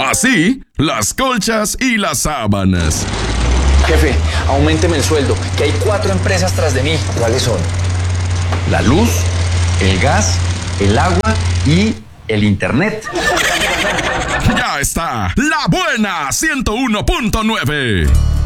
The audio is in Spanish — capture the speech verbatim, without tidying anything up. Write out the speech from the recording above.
Así, las colchas y las sábanas. Jefe, auménteme el sueldo, que hay cuatro empresas tras de mí. ¿Cuáles son? La luz, el gas, el agua y el internet. Ya está, La Buena ciento uno punto nueve.